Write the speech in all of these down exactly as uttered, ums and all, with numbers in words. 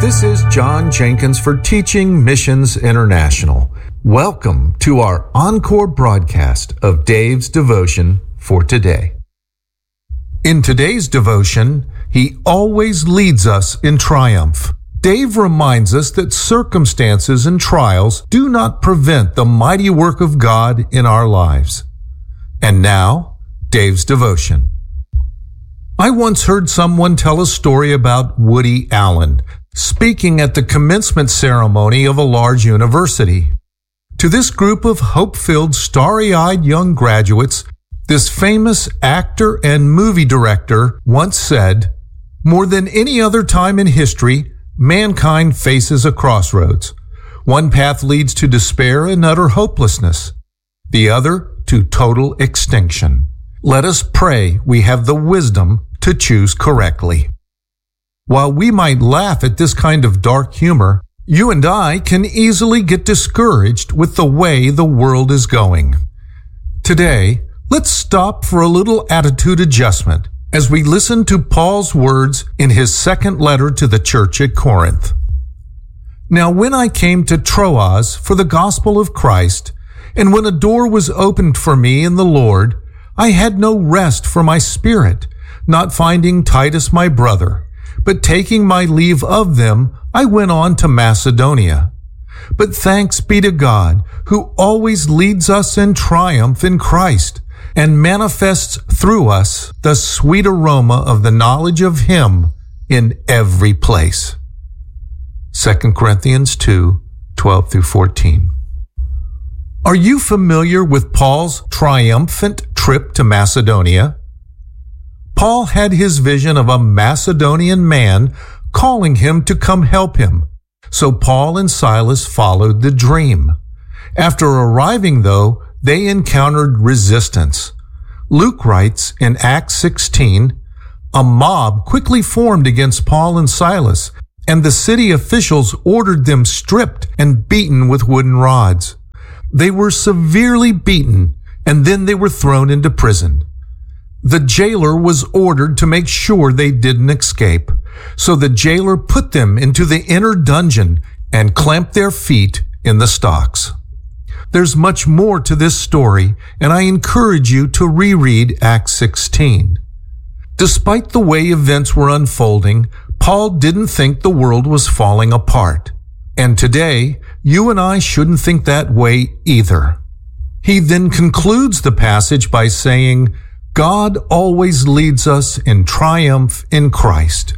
This is John Jenkins for Teaching Missions International. Welcome to our encore broadcast of Dave's devotion for today. In today's devotion, he always leads us in triumph. Dave reminds us that circumstances and trials do not prevent the mighty work of God in our lives. And now, Dave's devotion. I once heard someone tell a story about Woody Allen speaking at the commencement ceremony of a large university. To this group of hope-filled, starry-eyed young graduates, this famous actor and movie director once said, "More than any other time in history, mankind faces a crossroads. One path leads to despair and utter hopelessness, the other to total extinction. Let us pray we have the wisdom to choose correctly." While we might laugh at this kind of dark humor, you and I can easily get discouraged with the way the world is going. Today, let's stop for a little attitude adjustment as we listen to Paul's words in his second letter to the church at Corinth. "Now when I came to Troas for the gospel of Christ, and when a door was opened for me in the Lord, I had no rest for my spirit, not finding Titus my brother. But taking my leave of them, I went on to Macedonia. But thanks be to God, who always leads us in triumph in Christ, and manifests through us the sweet aroma of the knowledge of Him in every place." Second Corinthians two, twelve through fourteen. Are you familiar with Paul's triumphant trip to Macedonia? Paul had his vision of a Macedonian man calling him to come help him, so Paul and Silas followed the dream. After arriving, though, they encountered resistance. Luke writes in Acts sixteen, "A mob quickly formed against Paul and Silas, and the city officials ordered them stripped and beaten with wooden rods. They were severely beaten, and then they were thrown into prison. The jailer was ordered to make sure they didn't escape, so the jailer put them into the inner dungeon and clamped their feet in the stocks." There's much more to this story, and I encourage you to reread Acts sixteen. Despite the way events were unfolding, Paul didn't think the world was falling apart. And today, you and I shouldn't think that way either. He then concludes the passage by saying, "God always leads us in triumph in Christ."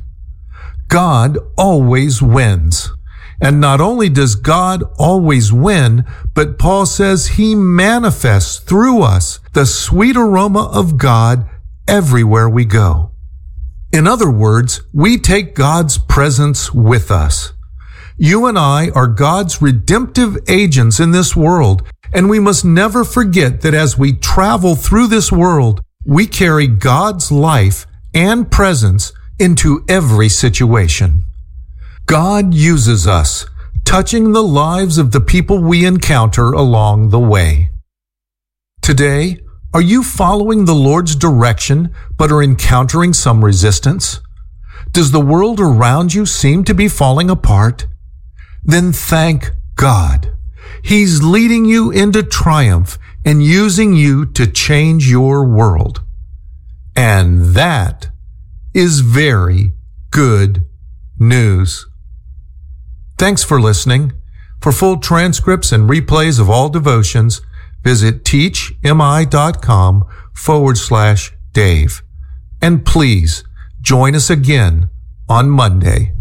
God always wins. And not only does God always win, but Paul says He manifests through us the sweet aroma of God everywhere we go. In other words, we take God's presence with us. You and I are God's redemptive agents in this world, and we must never forget that as we travel through this world, we carry God's life and presence into every situation. God uses us, touching the lives of the people we encounter along the way. Today, are you following the Lord's direction but are encountering some resistance? Does the world around you seem to be falling apart? Then thank God. He's leading you into triumph and using you to change your world. And that is very good news. Thanks for listening. For full transcripts and replays of all devotions, visit teachmi.com forward slash Dave. And please join us again on Monday.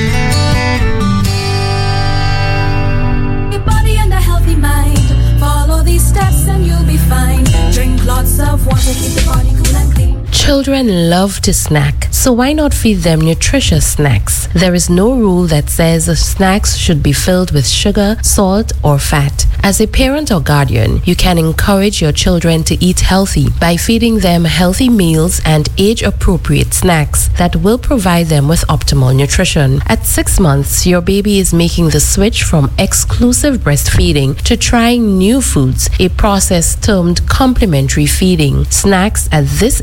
Children love to snack, so why not feed them nutritious snacks? There is no rule that says snacks should be filled with sugar, salt, or fat. As a parent or guardian, you can encourage your children to eat healthy by feeding them healthy meals and age-appropriate snacks that will provide them with optimal nutrition. At six months, your baby is making the switch from exclusive breastfeeding to trying new foods, a process termed complementary feeding. Snacks at this age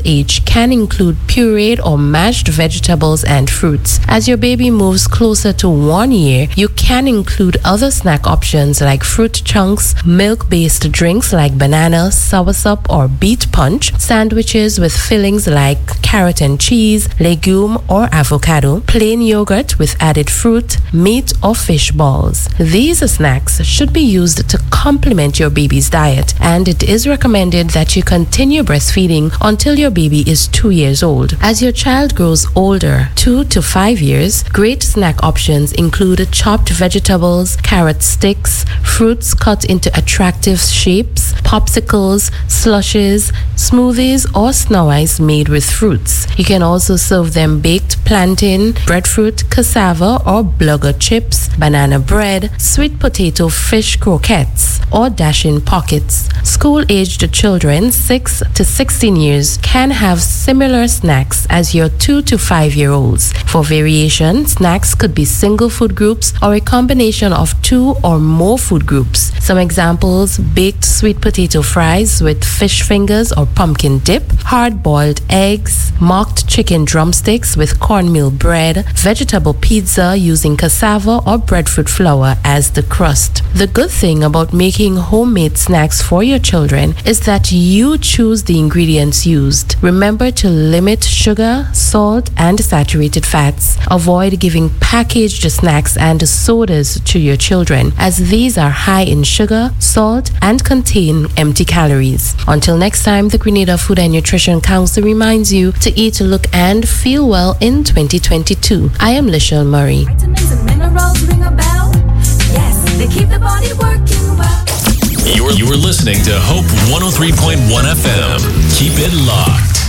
can include pureed or mashed vegetables and fruits. As your baby moves closer to one year, you can include other snack options like fruit chunks, milk-based drinks like banana, soursop, or beet punch, sandwiches with fillings like carrot and cheese, legume or avocado, plain yogurt with added fruit, meat or fish balls. These snacks should be used to complement your baby's diet, and it is recommended that you continue breastfeeding until your baby is two years old. As your child grows older, two to five years, great snack options include chopped vegetables, carrot sticks, fruits cut into attractive shapes, popsicles, slushes, smoothies, or snow ice made with fruits. You can also serve them baked plantain, breadfruit, cassava, or blugger chips, banana bread, sweet potato fish croquettes, or dash-in pockets. School-aged children six to sixteen years can have similar snacks as your two to five year olds. For variation, snacks could be single food groups or a combination of two or more food groups. Some examples: baked sweet potato fries with fish fingers or pumpkin dip, hard-boiled eggs, mocked chicken drumsticks with cornmeal bread, vegetable pizza using cassava or breadfruit flour as the crust. The good thing about making homemade snacks for your children is that you choose the ingredients used. Remember to limit sugar, salt, and saturated fats. Avoid giving packaged snacks and sodas to your children, as these are high in sugar, salt, and contain empty calories. Until next time, the Grenada Food and Nutrition Council reminds you to eat, look, and feel well in twenty twenty-two. I am Lishelle Murray. Vitamins and minerals ring a bell. Yes, they keep the body working well. You're, you're listening to Hope one oh three point one F M. Keep it locked.